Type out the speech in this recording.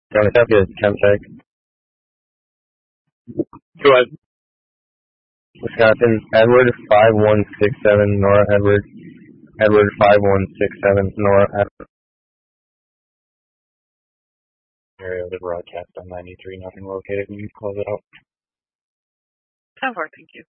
County copy is temp check. Go ahead. Wisconsin, Edward 5167, Nora Edward. Edward 5167, Nora Edward. Area of the broadcast on 93, nothing located. You can close it out. 10-4, thank you.